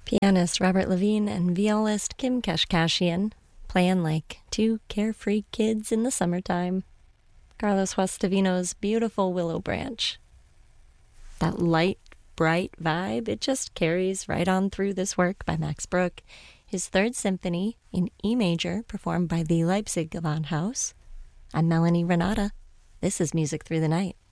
Pianist Robert Levine and violist Kim Kashkashian playing like two carefree kids in the summertime. Carlos Guastavino's beautiful Willow Branch. That light, bright vibe, it just carries right on through this work by Max Bruch, his Third Symphony in E major, performed by the Leipzig Gewandhaus. I'm Melanie Renata. This is Music Through the Night.